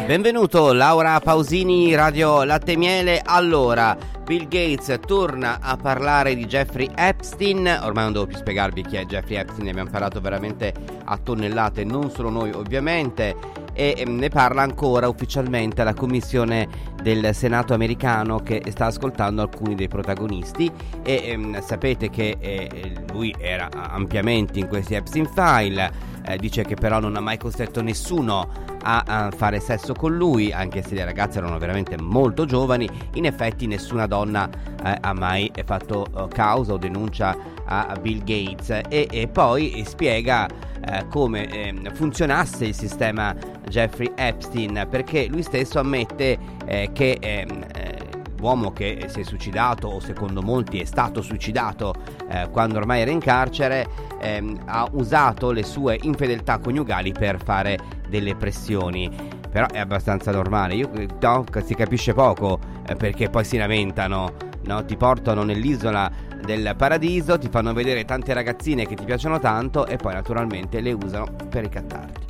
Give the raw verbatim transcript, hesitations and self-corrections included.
Benvenuto Laura Pausini, Radio Latte e Miele. Allora, Bill Gates torna a parlare di Jeffrey Epstein. Ormai non devo più spiegarvi chi è Jeffrey Epstein, ne abbiamo parlato veramente a tonnellate, non solo noi ovviamente. E ne parla ancora ufficialmente la commissione del Senato americano, che sta ascoltando alcuni dei protagonisti. E ehm, sapete che eh, lui era ampiamente in questi Epstein file. Eh, dice che però non ha mai costretto nessuno a, a fare sesso con lui, anche se le ragazze erano veramente molto giovani. In effetti nessuna donna eh, ha mai fatto uh, causa o denuncia a, a Bill Gates. E, e poi spiega eh, come eh, funzionasse il sistema Jeffrey Epstein, perché lui stesso ammette eh, che eh, l'uomo che si è suicidato, o secondo molti è stato suicidato eh, quando ormai era in carcere, ehm, ha usato le sue infedeltà coniugali per fare delle pressioni. Però è abbastanza normale. Io, no, si capisce poco eh, perché poi si lamentano, no? Ti portano nell'isola del paradiso, ti fanno vedere tante ragazzine che ti piacciono tanto e poi naturalmente le usano per ricattarti.